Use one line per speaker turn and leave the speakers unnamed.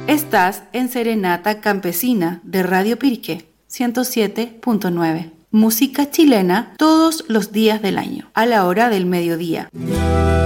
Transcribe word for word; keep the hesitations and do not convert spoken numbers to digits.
Estás en Serenata Campesina de Radio Pirque ciento siete punto nueve. Música chilena todos los días del año, a la hora del mediodía.